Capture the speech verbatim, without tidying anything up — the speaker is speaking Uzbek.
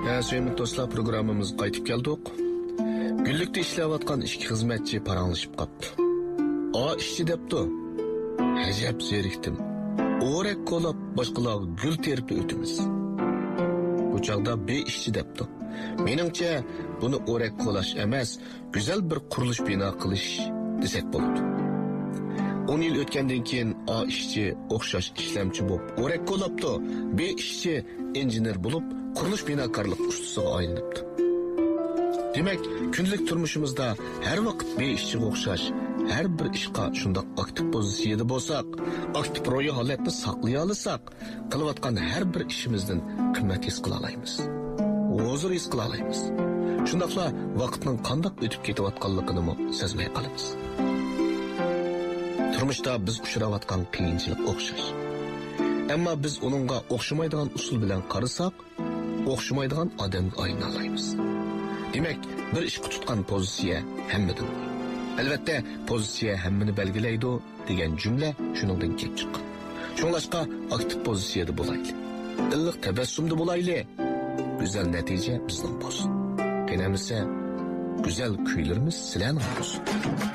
Ya sevimli dostlar, programımız qaytib keldik. Günlükte işleyotgan işki hizmetçi paranlaşıp kaptı. A işçi depti. Hecep zeriktim. Orek kolap başkalar gül terip de ötümüz. Bu çağda bir işçi depti. Menimce bunu orek kolaş emez, güzel bir kuruluş bina kılış desek boludu. on yıl ötkenden keyin A işçi okşaş işlemçi bolup orek kolaptı. Bir işçi injener bulup kuruluş binakarlık ustusuga aylanıptı. Demek günlük turmuşumuzda her vakit bir işçi okşaş, her bir işqa şundak aktif pozisiyada bolsak, aktif royu halatni saqlaya alsak, kılıvatkan her bir işimizden kıymet his kıla alaymiz. Huzur his kıla alaymiz. Şundakla vaqtning qandak ötüp ketivatkanligini mo sezmey qalamiz. Turmuşda biz uçuravatkan qiyinchilik okşaş. Ammo biz onunga o'xshamaydigan usul bilan qarasak, o'xshamaydigan odamga aylanaymiz. Demek bir ish tutgan pozitsiya hammadan. Albatta, pozitsiya hammani belgilaydi degan jumla shuningdan kelib chiqqan. Shunglashqa aktiv pozitsiyada bo'laylik. Illiq tabassumda bo'laylik. Güzel natija bizning bo'lsin. Qenamisa, güzel kuylarimiz sizlarning bo'lsin.